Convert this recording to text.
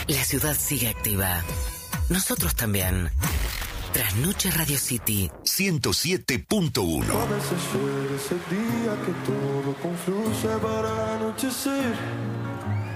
La ciudad sigue activa. Nosotros también. Trasnoche Radio City 107.1. A veces llega ese día que todo confluye para anochecer.